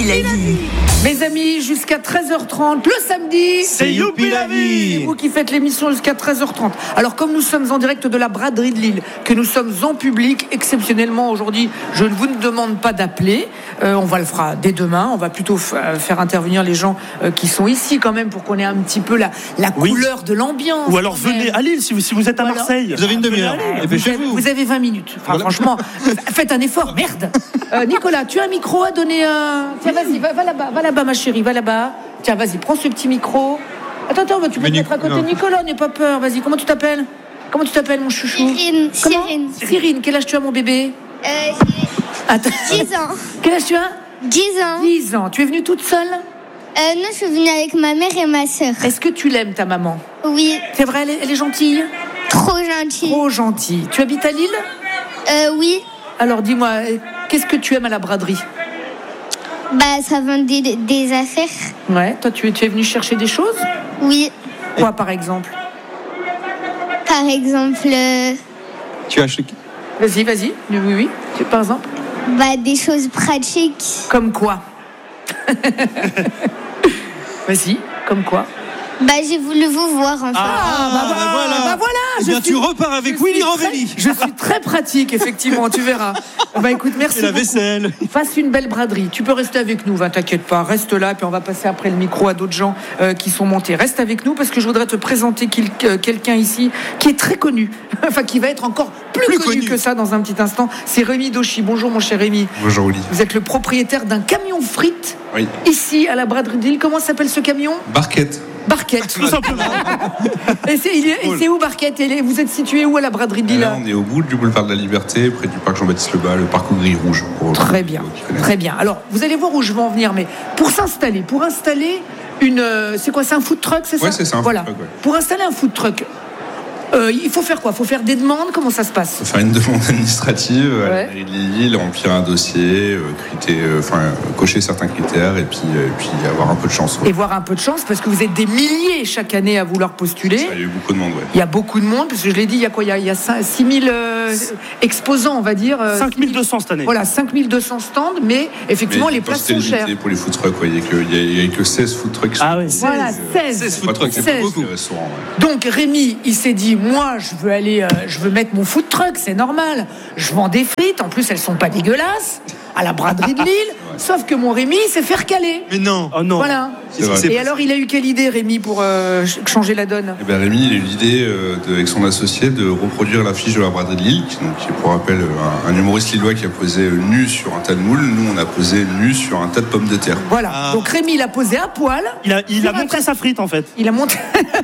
la vie. Mes amis, jusqu'à 13h30, le samedi, c'est Youpi la vie. C'est vous qui faites l'émission jusqu'à 13h30. Alors, comme nous sommes en direct de la braderie de Lille, que nous sommes en public, exceptionnellement aujourd'hui, je ne vous demande pas d'appeler. On va le faire dès demain. On va plutôt faire intervenir les gens qui sont ici quand même pour qu'on ait un petit peu la couleur de l'ambiance. Ou alors venez à Lille si vous êtes à Marseille. Vous avez une demi-heure. Vous avez 20 minutes. Enfin, franchement, faites un effort. Merde. Nicolas, tu as un micro à donner à... Tiens, vas-y, va là-bas, ma chérie, va là-bas. Tiens, vas-y, prends ce petit micro. Attends, tu peux te mettre à côté de Nicolas, n'aie pas peur. Vas-y, comment tu t'appelles, mon chouchou? Cyrine. Quel âge tu as, mon bébé? Attends. 10 ans. Quel âge tu as? 10 ans. 10 ans. Tu es venue toute seule? Non, je suis venue avec ma mère et ma sœur. Est-ce que tu l'aimes, ta maman? Oui. C'est vrai, elle est gentille? Trop gentille. Trop gentille. Tu habites à Lille? Oui. Alors, dis-moi, qu'est-ce que tu aimes à la braderie? Ça vend des affaires. Ouais, toi, tu es venu chercher des choses? Oui. Quoi, par exemple? Par exemple... Tu as acheté... Vas-y. Oui. Par exemple? Des choses pratiques. Comme quoi? Vas-y, comme quoi? J'ai voulu vous voir enfin. Voilà. Tu repars avec Willy Rovelli. Je suis très pratique, effectivement, tu verras. Écoute, merci. Et la vaisselle. Passe une belle braderie. Tu peux rester avec nous, t'inquiète pas. Reste là, puis on va passer après le micro à d'autres gens qui sont montés. Reste avec nous parce que je voudrais te présenter quelqu'un ici qui est très connu. Enfin, qui va être encore plus connu que ça dans un petit instant. C'est Rémi Dauchy. Bonjour, mon cher Rémi. Bonjour, Willy. Vous êtes le propriétaire d'un camion frites. Oui. Ici, à la braderie de Lille. Comment s'appelle ce camion? Barquette. Tout simplement. Et c'est où Barquette? Vous êtes situé où à la braderie de Lille? Là, on est au bout du boulevard de la Liberté, près du parc Jean-Baptiste Lebas, le parc au gris rouge. Très bien. Alors, vous allez voir où je veux en venir, mais pour installer une... C'est quoi, c'est un food truck, c'est ça? Oui, c'est ça, un food truck, ouais. Pour installer un food truck, il faut faire quoi? Il faut faire des demandes? Comment ça se passe? Il faut faire une demande administrative à la mairie de Lille, remplir un dossier, cocher certains critères et puis avoir un peu de chance. Et voir un peu de chance, parce que vous êtes des milliers chaque année à vouloir postuler. Ça, il y a eu beaucoup de monde, Il y a beaucoup de monde, parce que je l'ai dit, il y a quoi? Il y a 6000 exposants, on va dire. 5200 cette année. Voilà, 5200 stands, mais effectivement, les places sont chères. Pour les food trucks, il n'y a que 16 food trucks. Ah oui. Voilà, 16 food trucks, c'est beaucoup de restaurants. Donc Rémi, il s'est dit, moi, je veux mettre mon food truck, c'est normal. Je vends des frites, en plus, elles sont pas dégueulasses, à la braderie de Lille. Sauf que mon Rémi, il s'est fait recaler. Mais non. Oh non. Voilà. Et alors, il a eu quelle idée, Rémi, pour changer la donne? Rémi, il a eu l'idée, avec son associé, de reproduire l'affiche de la braderie de Lille, qui est, pour rappel, un humoriste lillois qui a posé nu sur un tas de moules. Nous, on a posé nu sur un tas de pommes de terre. Voilà. Donc Rémi, il a posé à poil. Il a montré sa frite, en fait. Il a montré...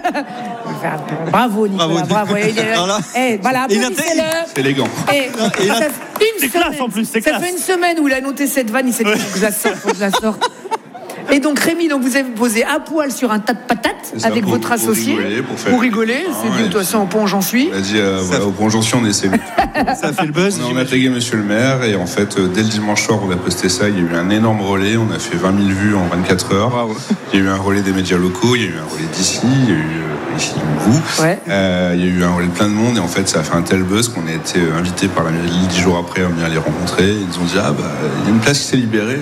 Bravo, Nicolas. Bravo. Voilà, applaudissez-le. C'est élégant. C'est classe, en plus. Ça fait une semaine où il a noté cette vanne, il s'est dit que je la sorte. Et donc Rémi, vous avez posé à poil sur un tas de patates avec votre associé pour rigoler. C'est dit, de toute façon, au point où j'en suis. On a dit, au point où j'en suis, on essaie. Ça fait le buzz. On a tagué monsieur le maire et en fait, dès le dimanche soir, on a posté ça. Il y a eu un énorme relais. On a fait 20 000 vues en 24 heures. Wow. Il y a eu un relais des médias locaux. Il y a eu un relais d'ici. Il y a eu ici vous. Ouais. Il y a eu un relais de plein de monde et en fait, ça a fait un tel buzz qu'on a été invité par la mairie de Lille 10 jours après à venir les rencontrer. Ils nous ont dit, il y a une place qui s'est libérée.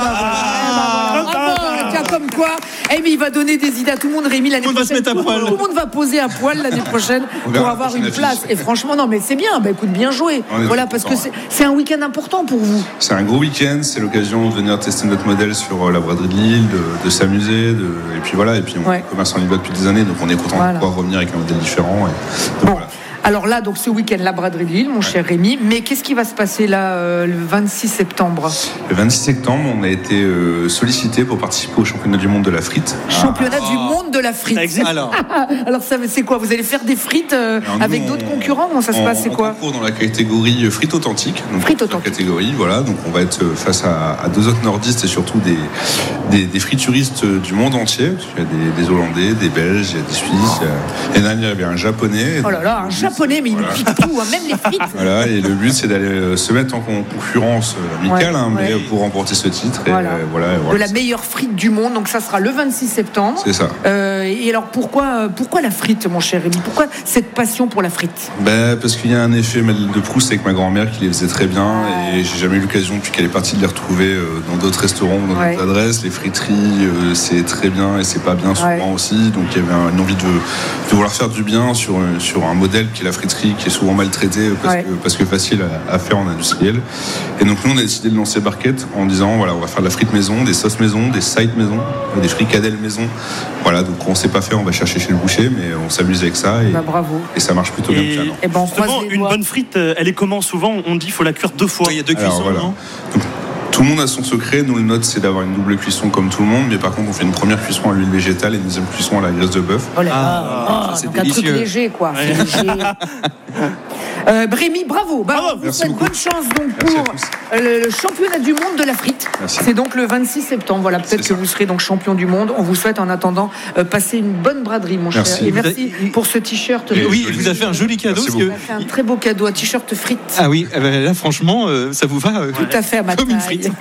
Comme quoi, mais il va donner des idées à tout le monde. Rémi, l'année prochaine, tout le monde va poser à poil l'année prochaine pour avoir une place. Et franchement, non, mais c'est bien. Écoute, bien joué. Voilà, parce que c'est un week-end important pour vous. C'est un gros week-end. C'est l'occasion de venir tester notre modèle sur la braderie de Lille, de s'amuser, et puis voilà. Et puis on commerce en Lille depuis des années, donc on est content de pouvoir revenir avec un modèle différent. Donc, voilà. Alors là, donc ce week-end, la braderie de Lille, mon cher Rémi. Mais qu'est-ce qui va se passer là, le 26 septembre? Le 26 septembre, on a été sollicité pour participer au championnat du monde de la frite. Championnat du monde de la frite. Alors ça, c'est quoi? Vous allez faire des frites avec d'autres concurrents? Comment ça se passe? C'est quoi? On concourt dans la catégorie frites authentiques. Frites authentiques. Catégorie, voilà. Donc on va être face à deux autres nordistes et surtout des frituristes du monde entier. Il y a des Hollandais, des Belges, il y a des Suisses. L'année dernière, il y avait un Japonais. Oh là là, un Japonais. japonais, mais ils piquent tout, hein, même les frites. Voilà, et le but c'est d'aller se mettre en concurrence amicale, mais pour remporter ce titre. Voilà. Et voilà. De la meilleure frite du monde, donc ça sera le 26 septembre. C'est ça. Et alors pourquoi la frite, mon cher Rémi? Pourquoi cette passion pour la frite? Parce qu'il y a un effet de Proust avec ma grand-mère qui les faisait très bien, et j'ai jamais eu l'occasion depuis qu'elle est partie de les retrouver dans d'autres restaurants, dans d'autres adresses. Les friteries, c'est très bien et c'est pas bien souvent aussi, donc il y avait une envie de vouloir faire du bien sur un modèle qui est la friterie, qui est souvent maltraité parce que facile à faire en industriel. Et donc nous on a décidé de lancer Barquette en disant voilà, on va faire de la frite maison, des sauces maison, des sides maison, des fricadelles maison. Voilà, donc on sait pas faire, on va chercher chez le boucher, mais on s'amuse avec ça et, bravo. Et ça marche plutôt bien. Et ben, justement, une bonne frite, elle est comment? Souvent on dit qu'il faut la cuire 2 fois. Il y a 2 cuissons, voilà. non? Donc, tout le monde a son secret. Nous, le nôtre, c'est d'avoir une double cuisson comme tout le monde, mais par contre, on fait une première cuisson à l'huile végétale et une deuxième cuisson à la graisse de bœuf. Oh là là, c'est donc un délicieux. truc léger, quoi. C'est léger. Rémi, bravo. On vous souhaite bonne chance donc pour le championnat du monde de la frite. Merci. C'est donc le 26 septembre. Voilà, peut-être que vous serez donc champion du monde. On vous souhaite en attendant passer une bonne braderie, mon cher. Et merci pour ce t-shirt. Oui, il vous a fait un joli cadeau. Merci Il a fait un très beau cadeau, un t-shirt frite. Ah oui, là franchement, ça vous va Tout à fait à ma comme taille. une frite.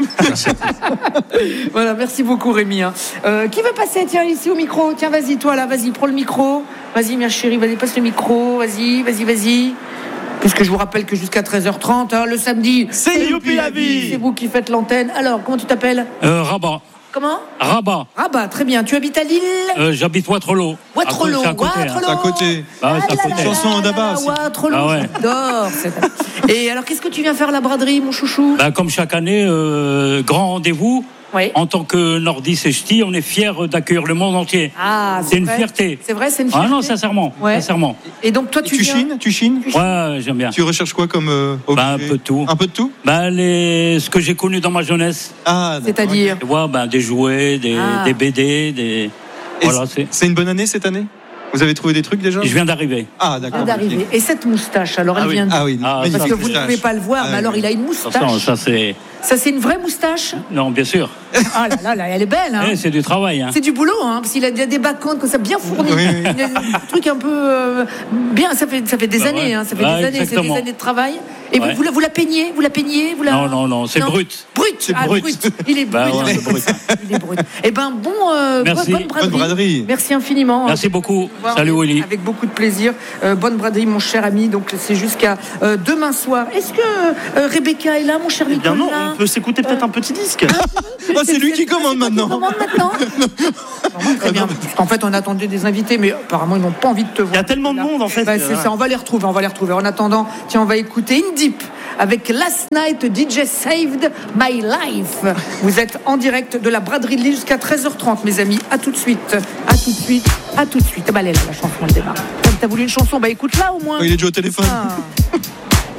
Voilà, merci beaucoup Rémi. Qui veut passer? Tiens, ici au micro. Tiens, vas-y, toi là, vas-y, prends le micro. Vas-y, ma chérie, vas-y, passe le micro. Vas-y. Puisque je vous rappelle que jusqu'à 13h30, le samedi, c'est Youpi la vie. C'est vous qui faites l'antenne. Alors, comment tu t'appelles? Rabat. Comment? Rabat. Rabat, très bien. Tu habites à Lille? J'habite Waterloo. Waterloo. C'est à côté. Waterloo. C'est à côté. Ah, c'est à côté. Chanson d'Abba aussi. Waterloo, Ah ouais. j'adore. Et alors, qu'est-ce que tu viens faire à la braderie, mon chouchou? Comme chaque année, grand rendez-vous. Oui. En tant que nordiste et ch'ti, on est fiers d'accueillir le monde entier. Ah, c'est une vrai. fierté. C'est vrai, c'est une fierté. Ah non, sincèrement. Ouais. Sincèrement. Et donc, toi, tu viens... Tu chines Ouais, j'aime bien. Tu recherches quoi comme objet? Un peu de tout. Un peu de tout? Ce que j'ai connu dans ma jeunesse. Ah, d'accord. C'est-à-dire? Tu vois, des jouets, des BD, des... Et Voilà, c'est une bonne année cette année? Vous avez trouvé des trucs déjà? Je viens d'arriver. Ah, d'accord. D'arriver. Et cette moustache, alors elle vient de... Ah oui, Ah, Parce que vous ne moustache. pouvez pas le voir, mais alors il a une moustache. Ça, c'est... Ça, c'est une vraie moustache? Non, bien sûr. Ah là, elle est belle, hein. C'est du travail. Hein. C'est du boulot, hein, parce qu'il a des backhands comme ça bien fournis. Oui. Il a un truc un peu bien. Ça fait des années, hein. Ça fait des années. C'est exactement. des années de travail. Et Ouais. vous la peignez, Non, c'est brut. Brut. brut. Il est brut. Ouais, c'est brut. Il est brut. Eh ben bon, Merci. bonne braderie. Merci infiniment. Merci beaucoup. Voir Salut Willy. Avec beaucoup de plaisir. Bonne braderie, mon cher ami. Donc c'est jusqu'à demain soir. Est-ce que Rebecca est là, mon cher Eh Nicolas? bien non, on peut s'écouter peut-être un petit disque. c'est lui qui commande maintenant. Très bien. Parce qu'en fait, on attendait des invités, mais apparemment, ils n'ont pas envie de te voir. Il y a tellement de monde en fait. C'est ça, on va les retrouver. En attendant, tiens, on va écouter In Deep avec Last Night DJ Saved My Life. Vous êtes en direct de la braderie de Lille jusqu'à 13h30, mes amis. À tout de suite. Elle est là, la chanson, elle démarre. Comme t'as voulu une chanson, écoute-la au moins. Il est déjà au téléphone. Ah.